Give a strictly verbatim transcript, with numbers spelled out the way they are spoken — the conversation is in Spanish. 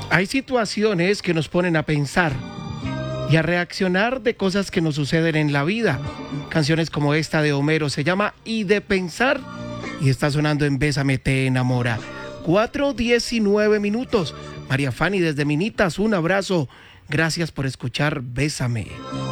Hay situaciones que nos ponen a pensar y a reaccionar de cosas que nos suceden en la vida. Canciones como esta de Homero se llama Y de Pensar y está sonando en Bésame te enamora. cuatro diecinueve minutos. María Fanny desde Minitas, un abrazo. Gracias por escuchar Bésame.